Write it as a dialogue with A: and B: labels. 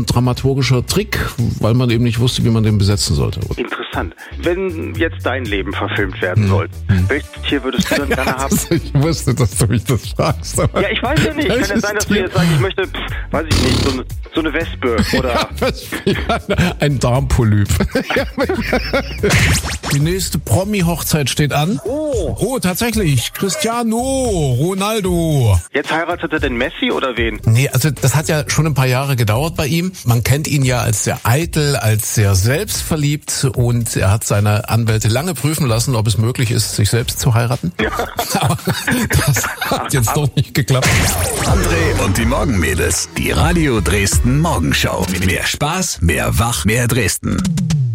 A: dramaturgischer Trick, weil man eben nicht wusste, wie man den besetzen sollte.
B: Interessant. Wenn jetzt dein Leben verfilmt werden sollte, welches Tier würdest du dann gerne haben?
A: Ich wusste, dass du mich das fragst.
B: Ja, ich weiß ja nicht. Kann ja sein, dass du jetzt sagst, ich möchte, weiß ich nicht, so eine Wespe oder...
A: Ein Darmpolyp. Die nächste Promi-Hochzeit steht an. Oh, tatsächlich. Cristiano Ronaldo.
B: Jetzt heiratet er denn Messi oder wen?
A: Nee, also das hat ja schon ein paar Jahre gedauert bei ihm. Man kennt ihn ja als sehr eitel, als sehr selbstverliebt und er hat seine Anwälte lange prüfen lassen, ob es möglich ist, sich selbst zu heiraten. Ja. Aber das hat jetzt doch nicht geklappt.
C: André und die Morgenmädels. Die Radio Dresden Morgenshow. Mehr Spaß, mehr Wach, mehr Dresden.